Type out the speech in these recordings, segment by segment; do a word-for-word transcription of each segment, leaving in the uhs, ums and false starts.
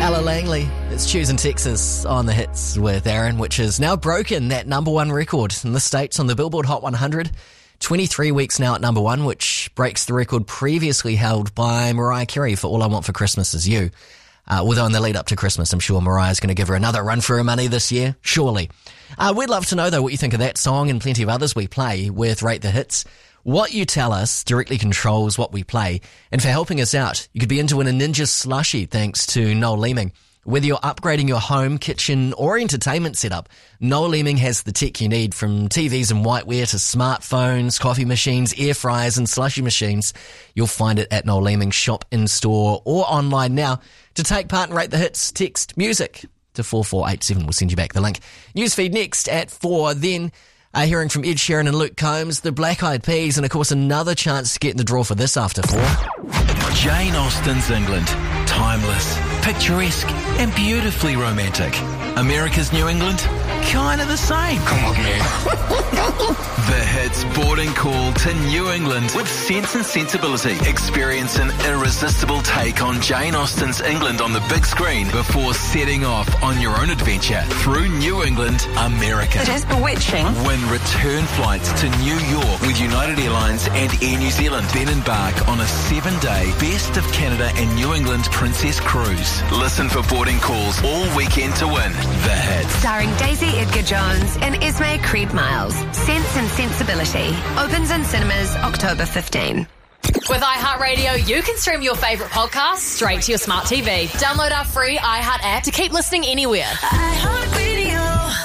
Ella Langley, it's Choosing Texas on the Hits with Aaron, which has now broken that number one record in the States on the Billboard Hot one hundred. twenty-three weeks now at number one, which breaks the record previously held by Mariah Carey for All I Want for Christmas Is You. Uh, although in the lead up to Christmas, I'm sure Mariah's going to give her another run for her money this year, surely. Uh, we'd love to know, though, what you think of that song and plenty of others we play with Rate the Hits. What you tell us directly controls what we play. And for helping us out, you could be into a Ninja slushie thanks to Noel Leeming. Whether you're upgrading your home, kitchen or entertainment setup, Noel Leeming has the tech you need, from T Vs and whiteware to smartphones, coffee machines, air fryers and slushie machines. You'll find it at Noel Leeming shop in store or online now. To take part and Rate the Hits, text music to four four eight seven. We'll send you back the link. Newsfeed next at four. Then uh, hearing from Ed Sheeran and Luke Combs, the Black Eyed Peas, and of course another chance to get in the draw for this after four. Jane Austen's England. Timeless, picturesque and beautifully romantic. America's New England, kind of the same. Come on, man. The Hits boarding call to New England with Sense and Sensibility. Experience an irresistible take on Jane Austen's England on the big screen before setting off on your own adventure through New England, America. It is bewitching. Win return flights to New York with United Airlines and Air New Zealand. Then embark on a seven-day Best of Canada and New England Princess Cruise. Listen for boarding calls all weekend to win. The Hits. Starring Daisy Edgar-Jones and Esme Creed Miles. Sense and Sensibility. Opens in cinemas October fifteenth. With iHeartRadio, you can stream your favourite podcasts straight to your smart T V. Download our free iHeart app to keep listening anywhere. iHeartRadio.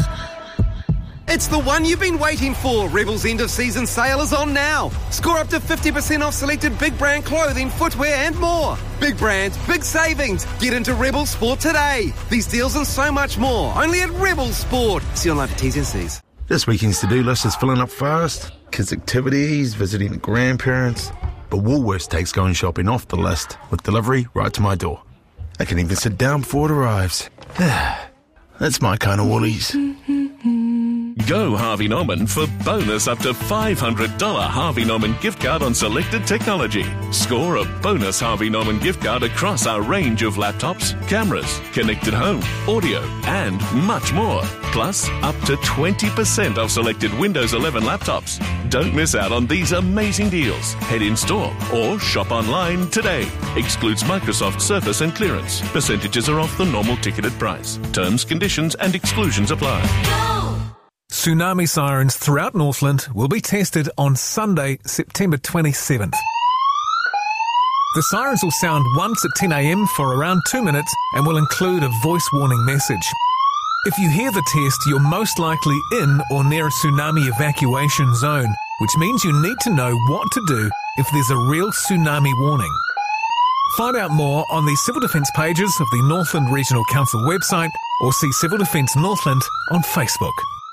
It's the one you've been waiting for. Rebel's end of season sale is on now. Score up to fifty percent off selected big brand clothing, footwear and more. Big brands, big savings. Get into Rebel Sport today. These deals and so much more. Only at Rebel Sport. See online for T's and C's. This weekend's to-do list is filling up fast. Kids' activities, visiting the grandparents. But Woolworths takes going shopping off the list with delivery right to my door. I can even sit down before it arrives. That's my kind of Woolies. Go Harvey Norman for bonus up to five hundred dollars Harvey Norman gift card on selected technology. Score a bonus Harvey Norman gift card across our range of laptops, cameras, connected home, audio, and much more. Plus, up to twenty percent off selected Windows eleven laptops. Don't miss out on these amazing deals. Head in store or shop online today. Excludes Microsoft Surface and clearance. Percentages are off the normal ticketed price. Terms, conditions, and exclusions apply. Go! Tsunami sirens throughout Northland will be tested on Sunday, September twenty-seventh. The sirens will sound once at ten a.m. for around two minutes and will include a voice warning message. If you hear the test, you're most likely in or near a tsunami evacuation zone, which means you need to know what to do if there's a real tsunami warning. Find out more on the Civil Defence pages of the Northland Regional Council website or see Civil Defence Northland on Facebook.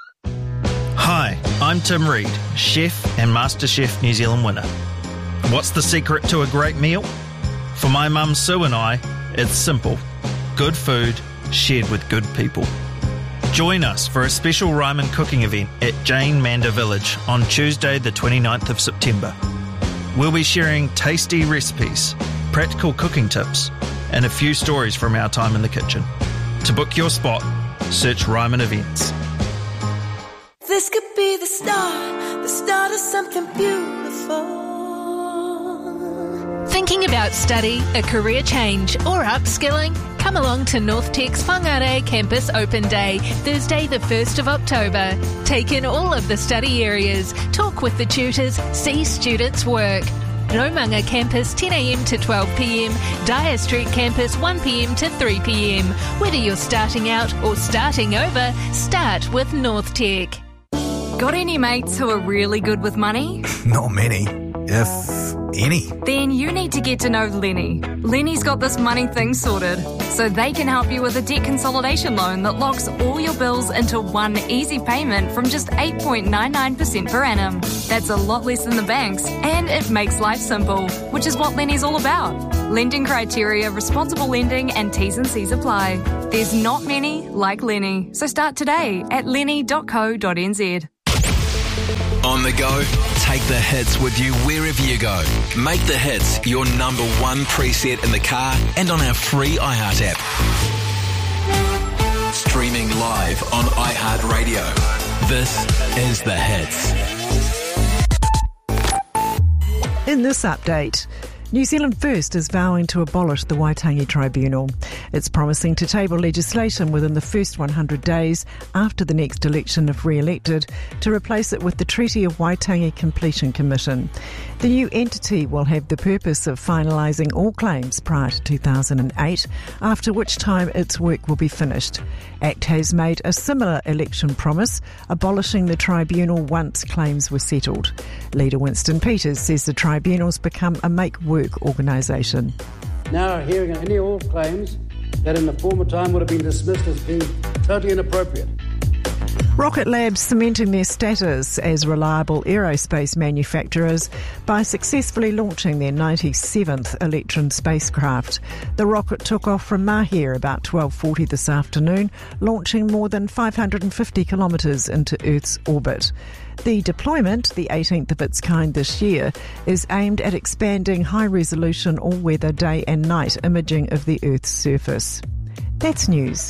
Hi, I'm Tim Reid, chef and MasterChef New Zealand winner. What's the secret to a great meal? For my mum Sue and I, it's simple. Good food shared with good people. Join us for a special Ryman cooking event at Jane Manda Village on Tuesday the twenty-ninth of September. We'll be sharing tasty recipes, practical cooking tips, and a few stories from our time in the kitchen. To book your spot, search Ryman Events. This could be the start, the start of something beautiful. Thinking about study, a career change or upskilling? Come along to North Tech's Whangarei Campus Open Day, Thursday the first of October. Take in all of the study areas, talk with the tutors, see students work. Raumanga Campus ten a.m. to twelve p.m, Dyer Street Campus one p.m. to three p.m. Whether you're starting out or starting over, start with North Tech. Got any mates who are really good with money? Not many, if any. Then you need to get to know Lenny. Lenny's got this money thing sorted, so they can help you with a debt consolidation loan that locks all your bills into one easy payment from just eight point nine nine percent per annum. That's a lot less than the banks, and it makes life simple, which is what Lenny's all about. Lending criteria, responsible lending, and T's and C's apply. There's not many like Lenny, so start today at lenny dot co dot n z. On the go, Take the hits with you wherever you go. Make the hits your number one preset in the car and on our free iHeart app. Streaming live on iHeartRadio. This is The Hits. In this update, New Zealand First is vowing to abolish the Waitangi Tribunal. It's promising to table legislation within the first one hundred days after the next election if re-elected to replace it with the Treaty of Waitangi Completion Commission. The new entity will have the purpose of finalising all claims prior to two thousand eight, after which time its work will be finished. ACT has made a similar election promise, abolishing the tribunal once claims were settled. Leader Winston Peters says the tribunal's become a make-work organisation. Now hearing any all claims that in the former time would have been dismissed as being totally inappropriate. Rocket Labs cementing their status as reliable aerospace manufacturers by successfully launching their ninety-seventh Electron spacecraft. The rocket took off from Mahia about twelve forty this afternoon, launching more than five hundred fifty kilometres into Earth's orbit. The deployment, the eighteenth of its kind this year, is aimed at expanding high-resolution all-weather day and night imaging of the Earth's surface. That's news.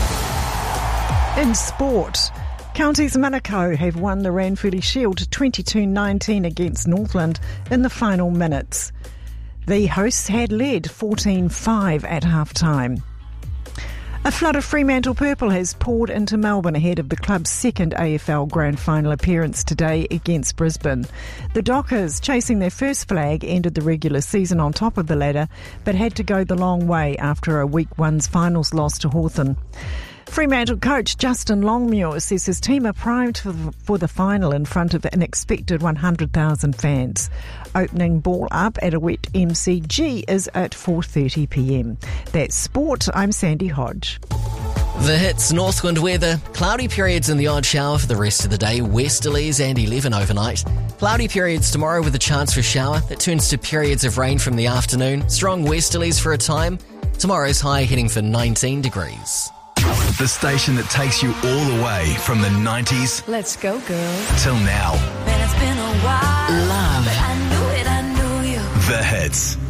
In sport, Counties Manukau have won the Ranfurly Shield twenty-two nineteen against Northland in the final minutes. The hosts had led fourteen five at half-time. A flood of Fremantle purple has poured into Melbourne ahead of the club's second A F L Grand Final appearance today against Brisbane. The Dockers, chasing their first flag, ended the regular season on top of the ladder, but had to go the long way after a Week One's finals loss to Hawthorn. Fremantle coach Justin Longmuir says his team are primed for the, for the final in front of an expected one hundred thousand fans. Opening ball up at a wet M C G is at four thirty p m. That's sport. I'm Sandy Hodge. The Hits Northwind weather. Cloudy periods and the odd shower for the rest of the day. Westerlies and eleven overnight. Cloudy periods tomorrow with a chance for shower. That turns to periods of rain from the afternoon. Strong westerlies for a time. Tomorrow's high heading for nineteen degrees. The station that takes you all the way from the nineties. Let's go, girl. Till now. Man, it's been a while. Love. But I knew it, I knew you. The Hits.